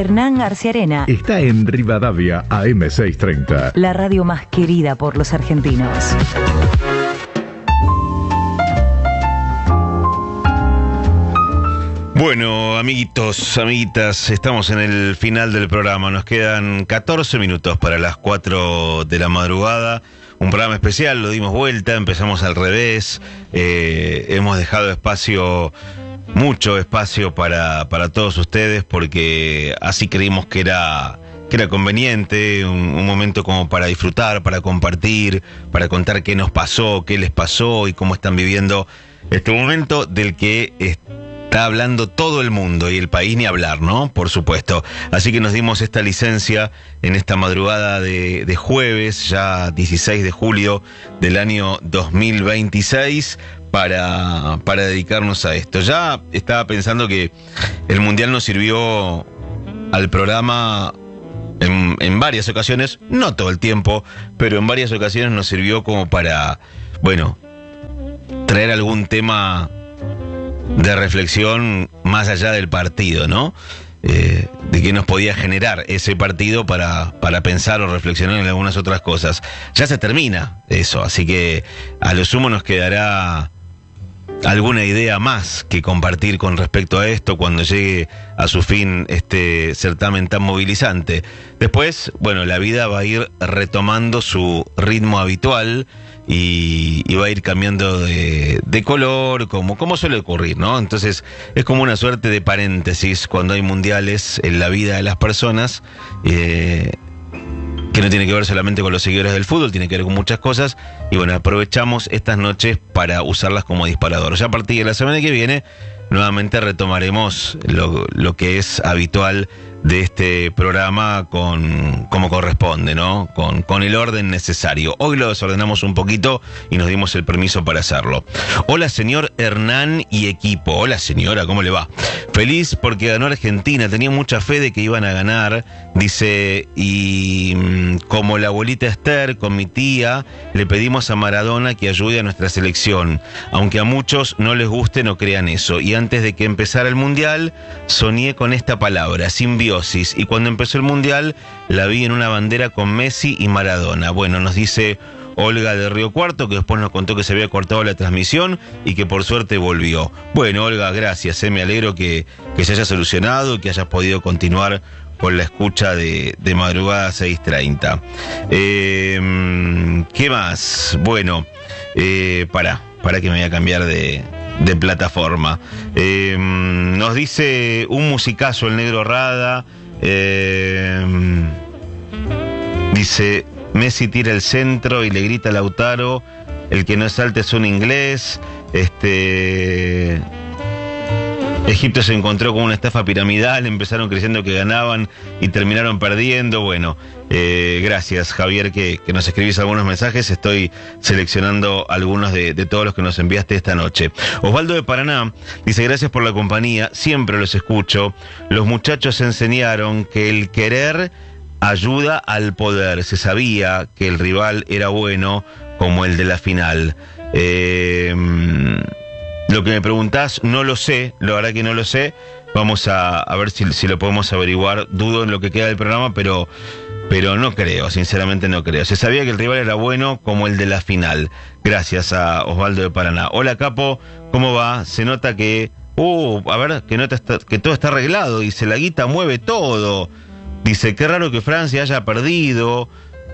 Hernán Arciarena está en Rivadavia AM630. La radio más querida por los argentinos. Bueno, amiguitos, amiguitas, estamos en el final del programa. Nos quedan 14 minutos para las 4 de la madrugada. Un programa especial, lo dimos vuelta, empezamos al revés. Hemos dejado espacio, mucho espacio para todos ustedes, porque así creímos que era conveniente, un momento como para disfrutar, para compartir, para contar qué nos pasó, qué les pasó y cómo están viviendo este momento del que está hablando todo el mundo y el país ni hablar, ¿no? Por supuesto. Así que nos dimos esta licencia en esta madrugada de jueves, ya 16 de julio del año 2026, para dedicarnos a esto. Ya estaba pensando que el Mundial nos sirvió al programa en varias ocasiones, no todo el tiempo, pero en varias ocasiones nos sirvió como para, bueno, traer algún tema de reflexión más allá del partido, ¿no? De qué nos podía generar ese partido para pensar o reflexionar en algunas otras cosas. Ya se termina eso, así que a lo sumo nos quedará alguna idea más que compartir con respecto a esto cuando llegue a su fin este certamen tan movilizante. Después, bueno, la vida va a ir retomando su ritmo habitual y va a ir cambiando de color, como suele ocurrir, ¿no? Entonces es como una suerte de paréntesis cuando hay mundiales en la vida de las personas, que no tiene que ver solamente con los seguidores del fútbol, tiene que ver con muchas cosas. Y bueno, aprovechamos estas noches para usarlas como disparador. Ya a partir de la semana que viene, nuevamente retomaremos lo que es habitual de este programa como corresponde, ¿no? Con el orden necesario. Hoy lo desordenamos un poquito y nos dimos el permiso para hacerlo. Hola, señor Hernán y equipo. Hola, señora, ¿cómo le va? Feliz porque ganó Argentina, tenía mucha fe de que iban a ganar, dice, y como la abuelita Esther, con mi tía, le pedimos a Maradona que ayude a nuestra selección, aunque a muchos no les guste, no crean eso. Y antes de que empezara el Mundial, soñé con esta palabra, simbiosis, y cuando empezó el Mundial, la vi en una bandera con Messi y Maradona. Bueno, nos dice Olga de Río Cuarto, que después nos contó que se había cortado la transmisión y que por suerte volvió. Bueno, Olga, gracias, me alegro que se haya solucionado y que hayas podido continuar con la escucha de madrugada 6:30. ¿Qué más? Bueno, para que me voy a cambiar de plataforma. Nos dice un musicazo el Negro Rada. Dice: Messi tira el centro y le grita a Lautaro, el que no salte es un inglés. Egipto se encontró con una estafa piramidal, empezaron creyendo que ganaban y terminaron perdiendo. Bueno, gracias, Javier, que nos escribís algunos mensajes. Estoy seleccionando algunos de todos los que nos enviaste esta noche. Osvaldo de Paraná dice: gracias por la compañía, siempre los escucho. Los muchachos enseñaron que el querer ayuda al poder. Se sabía que el rival era bueno, como el de la final. Lo que me preguntás, no lo sé, la verdad que no lo sé. Vamos a ver si lo podemos averiguar. Dudo en lo que queda del programa, pero no creo, sinceramente no creo. Se sabía que el rival era bueno, como el de la final. Gracias a Osvaldo de Paraná. Hola, Capo, ¿cómo va? Se nota que... a ver, que todo está arreglado. Dice, la guita mueve todo. Dice, qué raro que Francia haya perdido.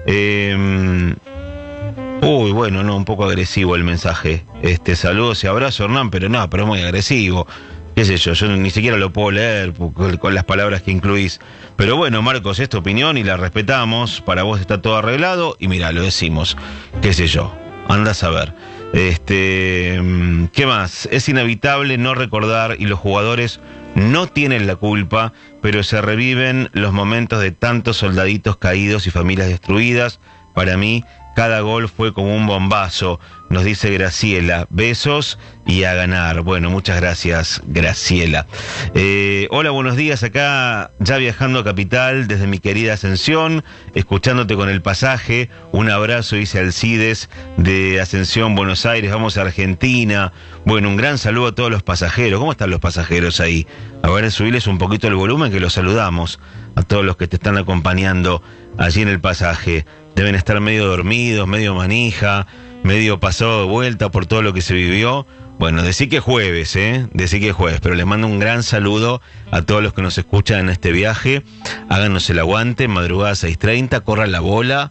Bueno, no, un poco agresivo el mensaje. Saludos y abrazo, Hernán, pero es muy agresivo. Qué sé yo ni siquiera lo puedo leer con las palabras que incluís. Pero bueno, Marcos, es tu opinión y la respetamos. Para vos está todo arreglado y mira, lo decimos. Qué sé yo, andás a ver. ¿Qué más? Es inevitable no recordar y los jugadores no tienen la culpa, pero se reviven los momentos de tantos soldaditos caídos y familias destruidas. Para mí, cada gol fue como un bombazo. nos dice Graciela. Besos y a ganar. Bueno, muchas gracias, Graciela. Hola, buenos días. Acá ya viajando a Capital desde mi querida Ascensión, escuchándote con el pasaje. Un abrazo, dice Alcides, de Ascensión, Buenos Aires. Vamos a Argentina. Bueno, un gran saludo a todos los pasajeros. ¿Cómo están los pasajeros ahí? A ver, subirles un poquito el volumen, que los saludamos a todos los que te están acompañando allí en el pasaje. Deben estar medio dormidos, medio manija, medio pasado de vuelta por todo lo que se vivió. Bueno, decí que jueves, decí que jueves, pero les mando un gran saludo a todos los que nos escuchan en este viaje. Háganos el aguante, madrugada 6:30, corran la bola.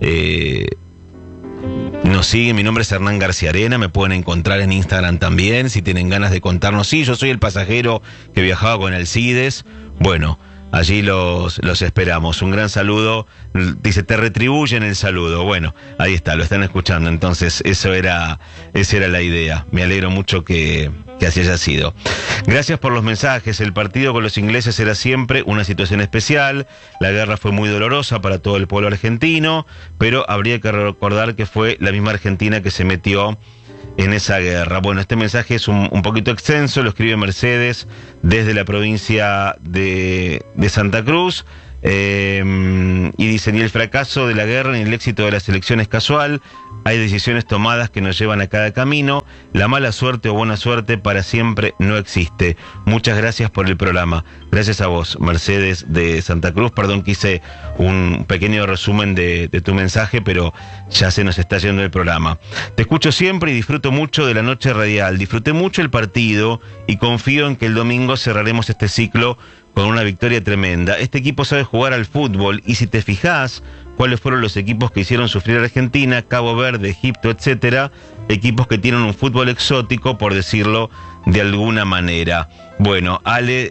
Nos siguen, mi nombre es Hernán Garciarena, me pueden encontrar en Instagram también, si tienen ganas de contarnos. Sí, yo soy el pasajero que viajaba con Alcides. Bueno, allí los esperamos. Un gran saludo. Dice, te retribuyen el saludo. Bueno, ahí está, lo están escuchando. Entonces, esa era la idea. Me alegro mucho que así haya sido. Gracias por los mensajes. El partido con los ingleses era siempre una situación especial. La guerra fue muy dolorosa para todo el pueblo argentino, pero habría que recordar que fue la misma Argentina que se metió en esa guerra. Bueno, este mensaje es un poquito extenso, lo escribe Mercedes desde la provincia de Santa Cruz, y dice, ni el fracaso de la guerra ni el éxito de la selección es casual, hay decisiones tomadas que nos llevan a cada camino, la mala suerte o buena suerte para siempre no existe. Muchas gracias por el programa. Gracias a vos, Mercedes de Santa Cruz. Perdón que hice un pequeño resumen de tu mensaje, pero ya se nos está yendo el programa. Te escucho siempre y disfruto mucho de la noche radial. Disfruté mucho el partido y confío en que el domingo cerraremos este ciclo con una victoria tremenda. Este equipo sabe jugar al fútbol y si te fijás cuáles fueron los equipos que hicieron sufrir a Argentina, Cabo Verde, Egipto, etcétera, equipos que tienen un fútbol exótico, por decirlo de alguna manera. Bueno, Ale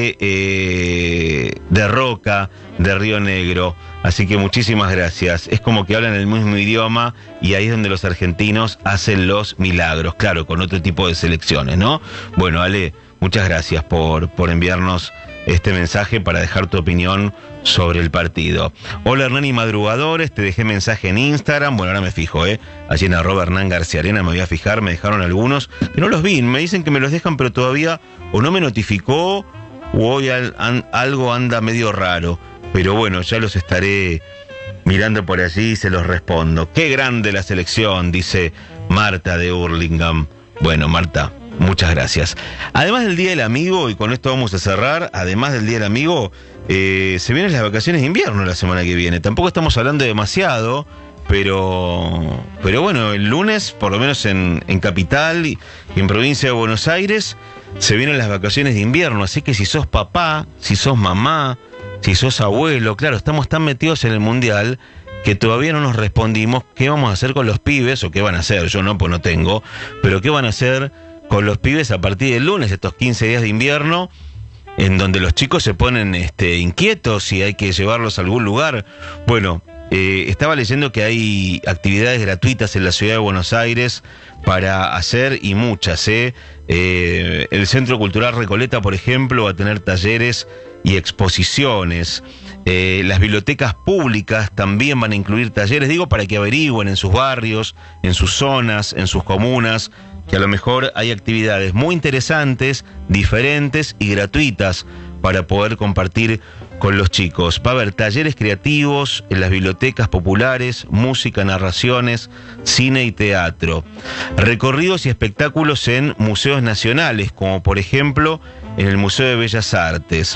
de Roca, de Río Negro, así que muchísimas gracias. Es como que hablan el mismo idioma y ahí es donde los argentinos hacen los milagros, claro, con otro tipo de selecciones, ¿no? Bueno, Ale, muchas gracias por enviarnos este mensaje para dejar tu opinión sobre el partido. Hola Hernán y madrugadores, te dejé mensaje en Instagram, bueno, ahora me fijo, allí en @Hernán Garciarena me voy a fijar, me dejaron algunos, que no los vi, me dicen que me los dejan, pero todavía o no me notificó o hoy algo anda medio raro, pero bueno, ya los estaré mirando por allí y se los respondo. Qué grande la selección, dice Marta de Hurlingham. Bueno, Marta, muchas gracias. Además del Día del Amigo, y con esto vamos a cerrar, además del Día del Amigo, se vienen las vacaciones de invierno la semana que viene. Tampoco estamos hablando demasiado, pero bueno, el lunes, por lo menos en Capital y en provincia de Buenos Aires, se vienen las vacaciones de invierno. Así que si sos papá, si sos mamá, si sos abuelo, claro, estamos tan metidos en el Mundial que todavía no nos respondimos qué vamos a hacer con los pibes, o qué van a hacer, yo no, pues no tengo, pero qué van a hacer con los pibes a partir del lunes, estos 15 días de invierno, en donde los chicos se ponen inquietos y hay que llevarlos a algún lugar. Bueno, estaba leyendo que hay actividades gratuitas en la ciudad de Buenos Aires para hacer, y muchas, el Centro Cultural Recoleta, por ejemplo, va a tener talleres y exposiciones. Las bibliotecas públicas también van a incluir talleres, digo, para que averigüen en sus barrios, en sus zonas, en sus comunas, que a lo mejor hay actividades muy interesantes, diferentes y gratuitas para poder compartir con los chicos. Va a haber talleres creativos en las bibliotecas populares, música, narraciones, cine y teatro. Recorridos y espectáculos en museos nacionales, como por ejemplo en el Museo de Bellas Artes.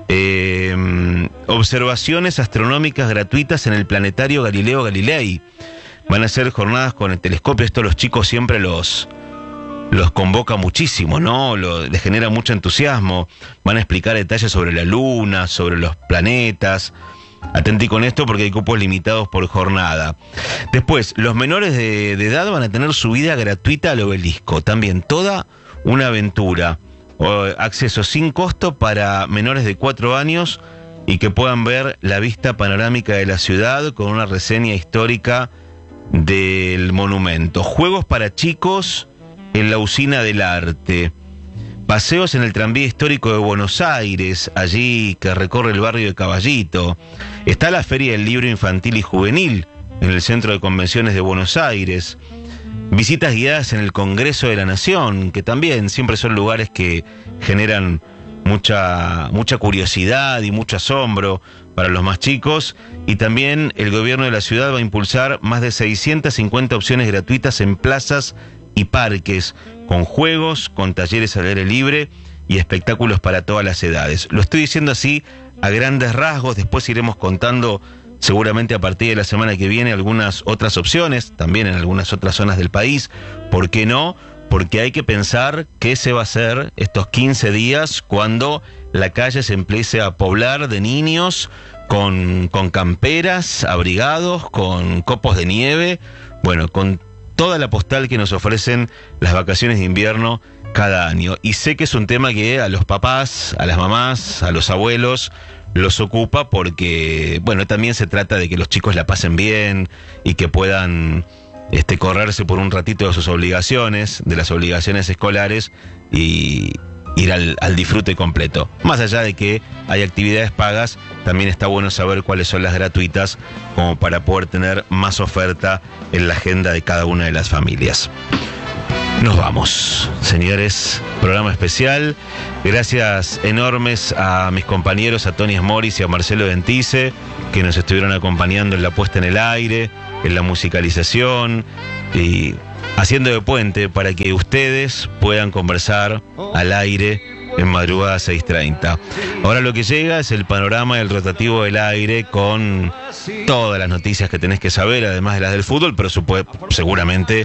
Observaciones astronómicas gratuitas en el planetario Galileo Galilei. Van a ser jornadas con el telescopio. Esto los chicos siempre los convoca muchísimo, ¿no? Les genera mucho entusiasmo. Van a explicar detalles sobre la luna, sobre los planetas. Atentí con esto porque hay cupos limitados por jornada. Después, los menores de edad van a tener subida gratuita al obelisco. También toda una aventura. Acceso sin costo para menores de 4 años y que puedan ver la vista panorámica de la ciudad con una reseña histórica del monumento. Juegos para chicos en la Usina del Arte. Paseos en el tranvía histórico de Buenos Aires, allí que recorre el barrio de Caballito. Está la Feria del Libro Infantil y Juvenil en el Centro de Convenciones de Buenos Aires. visitas guiadas en el Congreso de la Nación, que también siempre son lugares que generan mucha curiosidad y mucho asombro para los más chicos. Y también el gobierno de la ciudad va a impulsar más de 650 opciones gratuitas en plazas y parques, con juegos, con talleres al aire libre y espectáculos para todas las edades. Lo estoy diciendo así a grandes rasgos, después iremos contando seguramente a partir de la semana que viene algunas otras opciones, también en algunas otras zonas del país. ¿Por qué no? Porque hay que pensar qué se va a hacer estos 15 días cuando la calle se empiece a poblar de niños con camperas, abrigados, con copos de nieve, bueno, con toda la postal que nos ofrecen las vacaciones de invierno cada año. Y sé que es un tema que a los papás, a las mamás, a los abuelos los ocupa porque, bueno, también se trata de que los chicos la pasen bien y que puedan correrse por un ratito de sus obligaciones, de las obligaciones escolares, y ir al disfrute completo. Más allá de que hay actividades pagas, también está bueno saber cuáles son las gratuitas, como para poder tener más oferta en la agenda de cada una de las familias. Nos vamos, señores, programa especial. Gracias enormes a mis compañeros, a Tony Moris y a Marcelo Dentice, que nos estuvieron acompañando en la puesta en el aire, en la musicalización y haciendo de puente para que ustedes puedan conversar al aire en madrugada 6:30. Ahora lo que llega es el panorama del rotativo del aire con todas las noticias que tenés que saber, además de las del fútbol, pero seguramente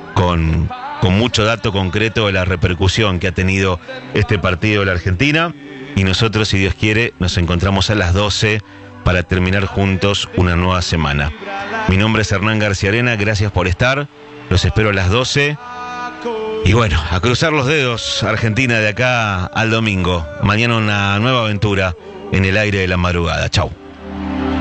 con mucho dato concreto de la repercusión que ha tenido este partido de la Argentina. Y nosotros, si Dios quiere, nos encontramos a las 12 para terminar juntos una nueva semana. Mi nombre es Hernán Garciarena, gracias por estar. Los espero a las 12. Y bueno, a cruzar los dedos, Argentina, de acá al domingo. Mañana una nueva aventura en el aire de la madrugada. Chau.